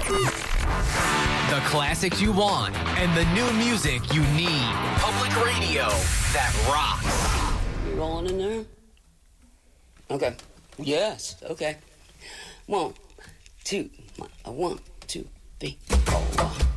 The classics you want and the new music you need. Public radio that rocks. You rolling in there? Okay. Yes. Okay. 1, 2, 1, 2, 3, 4.